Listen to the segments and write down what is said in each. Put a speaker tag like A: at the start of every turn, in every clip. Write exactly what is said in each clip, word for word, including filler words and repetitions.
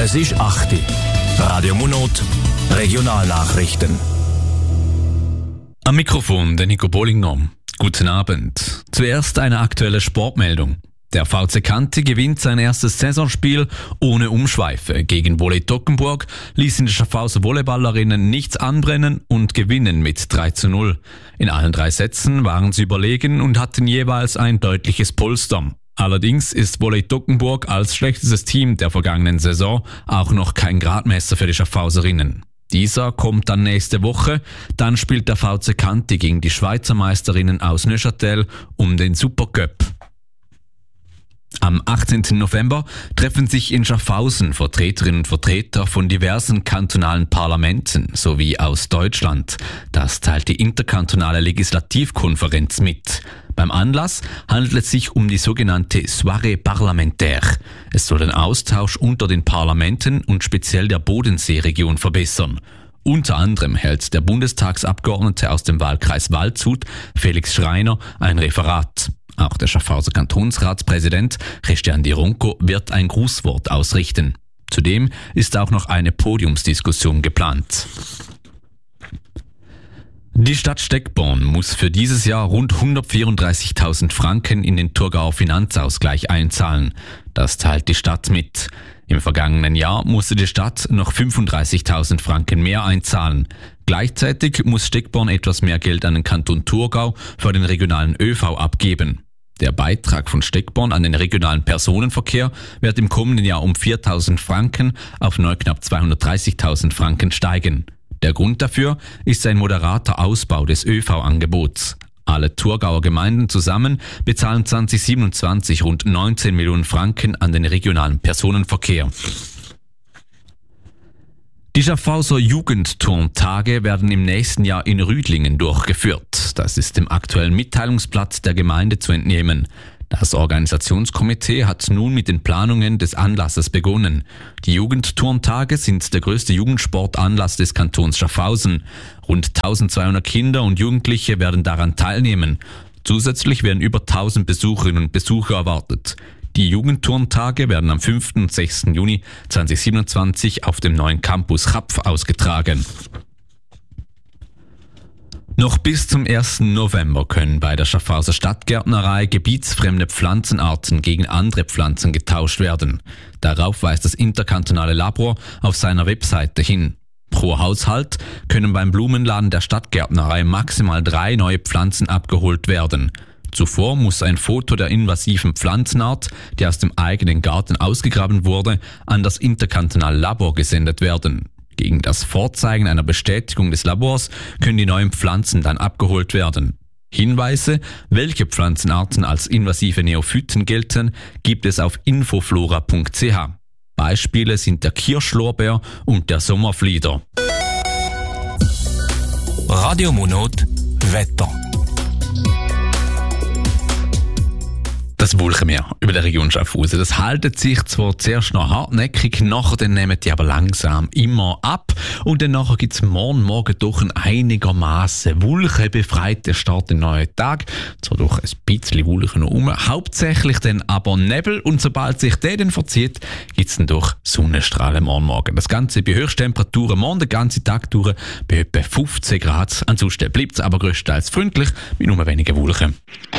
A: Es ist acht Uhr. Radio Monot, Regionalnachrichten.
B: Am Mikrofon der Nico Bollinger. Guten Abend. Zuerst eine aktuelle Sportmeldung. Der V C Kanti gewinnt sein erstes Saisonspiel ohne Umschweife. Gegen Volley Toggenburg ließen die Schaffhauser Volleyballerinnen nichts anbrennen und gewinnen mit drei zu null. In allen drei Sätzen waren sie überlegen und hatten jeweils ein deutliches Polster. Allerdings ist Volley Toggenburg als schlechtestes Team der vergangenen Saison auch noch kein Gradmesser für die Schaffhauserinnen. Dieser kommt dann nächste Woche, dann spielt der V C Kanti gegen die Schweizer Meisterinnen aus Neuchâtel um den Supercup. Am achtzehnten November treffen sich in Schaffhausen Vertreterinnen und Vertreter von diversen kantonalen Parlamenten sowie aus Deutschland. Das teilt die interkantonale Legislativkonferenz mit. Beim Anlass handelt es sich um die sogenannte Soirée Parlementaire. Es soll den Austausch unter den Parlamenten und speziell der Bodenseeregion verbessern. Unter anderem hält der Bundestagsabgeordnete aus dem Wahlkreis Waldshut, Felix Schreiner, ein Referat. Auch der Schaffhauser Kantonsratspräsident Christian Di Ronco wird ein Grußwort ausrichten. Zudem ist auch noch eine Podiumsdiskussion geplant. Die Stadt Steckborn muss für dieses Jahr rund hundertvierunddreißigtausend Franken in den Thurgauer Finanzausgleich einzahlen. Das teilt die Stadt mit. Im vergangenen Jahr musste die Stadt noch fünfunddreißigtausend Franken mehr einzahlen. Gleichzeitig muss Steckborn etwas mehr Geld an den Kanton Thurgau für den regionalen ÖV abgeben. Der Beitrag von Steckborn an den regionalen Personenverkehr wird im kommenden Jahr um viertausend Franken auf neu knapp zweihundertdreißigtausend Franken steigen. Der Grund dafür ist ein moderater Ausbau des ÖV-Angebots. Alle Thurgauer Gemeinden zusammen bezahlen zwanzig siebenundzwanzig rund neunzehn Millionen Franken an den regionalen Personenverkehr. Die Schaffhauser Jugendturntage werden im nächsten Jahr in Rüdlingen durchgeführt. Das ist dem aktuellen Mitteilungsblatt der Gemeinde zu entnehmen. Das Organisationskomitee hat nun mit den Planungen des Anlasses begonnen. Die Jugendturntage sind der größte Jugendsportanlass des Kantons Schaffhausen. Rund eintausendzweihundert Kinder und Jugendliche werden daran teilnehmen. Zusätzlich werden über tausend Besucherinnen und Besucher erwartet. Die Jugendturntage werden am fünften und sechsten Juni zweitausendsiebenundzwanzig auf dem neuen Campus Chapf ausgetragen. Noch bis zum ersten November können bei der Schaffhauser Stadtgärtnerei gebietsfremde Pflanzenarten gegen andere Pflanzen getauscht werden. Darauf weist das interkantonale Labor auf seiner Webseite hin. Pro Haushalt können beim Blumenladen der Stadtgärtnerei maximal drei neue Pflanzen abgeholt werden. Zuvor muss ein Foto der invasiven Pflanzenart, die aus dem eigenen Garten ausgegraben wurde, an das interkantonale Labor gesendet werden. Gegen das Vorzeigen einer Bestätigung des Labors können die neuen Pflanzen dann abgeholt werden. Hinweise, welche Pflanzenarten als invasive Neophyten gelten, gibt es auf infoflora punkt c h. Beispiele sind der Kirschlorbeer und der Sommerflieder.
A: Radio Monot, Wetter.
B: Das Wolkenmeer über der Region Schaffhausen, das haltet sich zwar zuerst noch hartnäckig, nachher dann nehmen die aber langsam immer ab und dann nachher gibt es morgen Morgen doch einen einigermaßen wolkenbefreiten Start in den neuen Tag. Zwar doch ein bisschen Wolken noch rum, hauptsächlich dann aber Nebel und sobald sich der dann verzieht, gibt es dann doch Sonnenstrahlen morgen Morgen. Das Ganze bei Höchsttemperaturen morgen den ganzen Tag durch bei etwa fünfzehn Grad. Ansonsten bleibt es aber größtenteils freundlich, mit nur wenigen Wolken.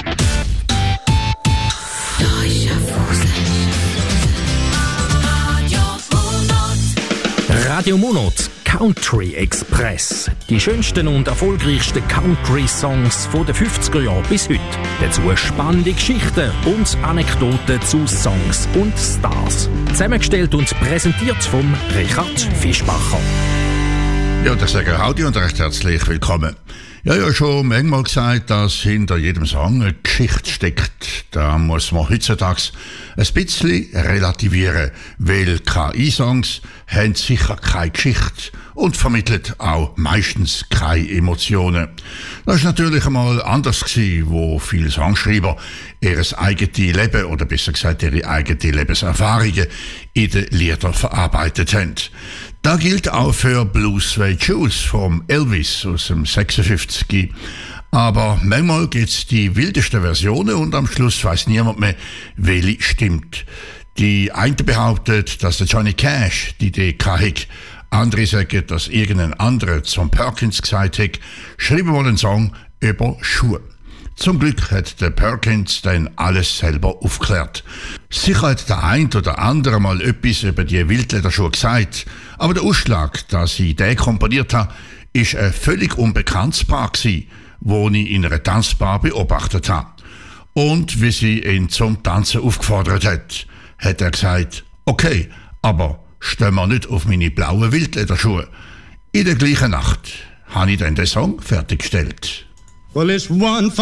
A: Radio Monot Country Express. Die schönsten und erfolgreichsten Country-Songs von den fünfziger Jahren bis heute. Dazu spannende Geschichten und Anekdoten zu Songs und Stars. Zusammengestellt und präsentiert vom Richard Fischbacher.
C: Ja, das sage Howdy und recht herzlich willkommen. Ja, ja, schon manchmal gesagt, dass hinter jedem Song eine Geschichte steckt. Da muss man heutzutage ein bisschen relativieren, weil K I-Songs haben sicher keine Geschichte und vermitteln auch meistens keine Emotionen. Das ist natürlich einmal anders gewesen, wo viele Songschreiber ihr eigenes Leben oder besser gesagt ihre eigenen Lebenserfahrungen in den Liedern verarbeitet haben. Da gilt auch für Blues Suede Shoes vom Elvis aus dem sechsundfünfzig. Aber manchmal gibt's die wildesten Versionen und am Schluss weiss niemand mehr, welche stimmt. Die einen behauptet, dass der Johnny Cash die Idee hatte. Andere sagen, dass irgendein anderer zum Perkins gesagt hat, schreiben wir einen Song über Schuhe. Zum Glück hat der Perkins dann alles selber aufgeklärt. Sicher hat der ein oder andere mal etwas über die Wildlederschuhe gesagt, aber der Ausschlag, dass ich den komponiert habe, ist ein völlig unbekanntes Paar gewesen, wo ich in einer Tanzbar beobachtet habe. Und wie sie ihn zum Tanzen aufgefordert hat, hat er gesagt, okay, aber stehen wir nicht auf meine blauen Wildlederschuhe. In der gleichen Nacht habe ich dann den Song fertiggestellt.
D: Well, it's one